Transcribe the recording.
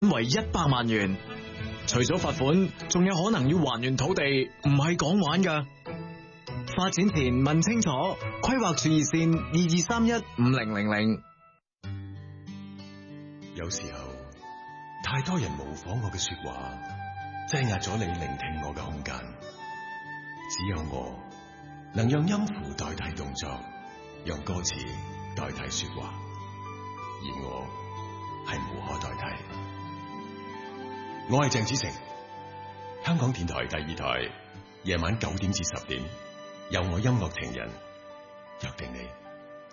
款為100萬元。除咗罰款，仲有可能要還原土地，唔係講玩㗎。發展前問清楚，規劃處熱線22315000。 有時候，太多人模仿我嘅說話，擠壓咗你聆聽我嘅空間。只有我能讓音符代替動作，讓歌詞代替說話，而我係無可代替。我係鄭子誠，香港電台第2台，夜晚9點至10點，有我音樂情人約定你。